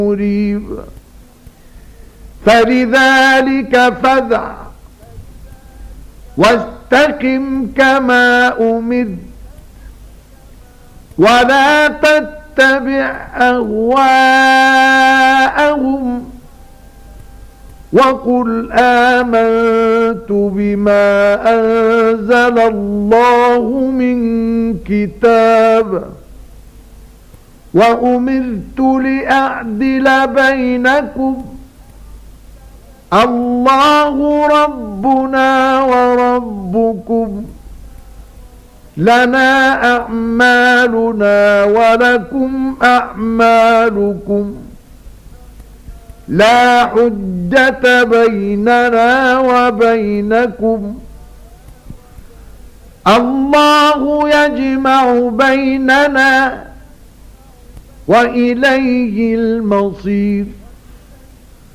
مريب فلذلك فادع واستقم كما أمرت ولا تتبع أهواءهم وقل آمنت بما أنزل الله من كتاب وأمرت لأعدل بينكم الله ربنا وربكم لنا أعمالنا ولكم أعمالكم لا حجة بيننا وبينكم الله يجمع بيننا وإليه المصير